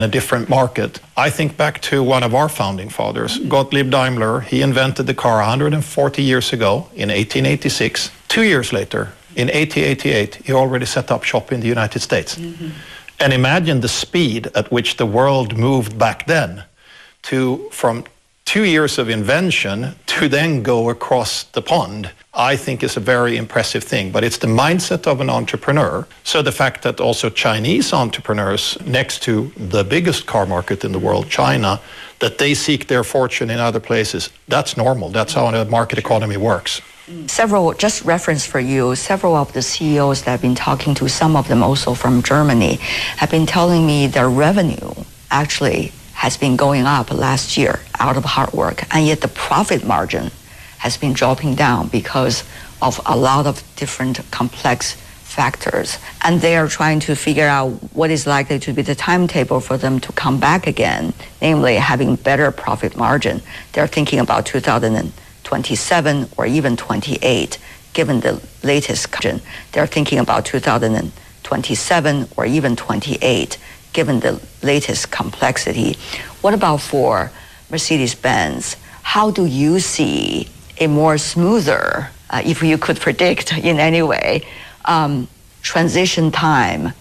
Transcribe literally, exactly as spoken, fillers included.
a different market. I think back to one of our founding fathers, Gottlieb Daimler. He invented the car one hundred forty years ago in eighteen eighty-six. Two years later, in eighteen eighty-eight, he already set up shop in the United States. Mm-hmm. And imagine the speed at which the world moved back then to from two years of invention to then go across the pond. I think is a very impressive thing, but it's the mindset of an entrepreneur. So the fact that also Chinese entrepreneurs, next to the biggest car market in the world, China, that they seek their fortune in other places, that's normal. That's how a market economy works. Several, just reference for you, several of the C E Os that I've been talking to, some of them also from Germany, have been telling me their revenue actually has been going up last year out of hard work, and yet the profit margin has been dropping down because of a lot of different complex factors. And they are trying to figure out what is likely to be the timetable for them to come back again, namely having better profit margin. They're thinking about two thousand twenty-seven or even twenty-eight, given the latest. They're thinking about two thousand twenty-seven or even twenty-eight, given the latest complexity. What about for Mercedes-Benz? How do you see a more smoother, uh, if you could predict in any way, um, transition time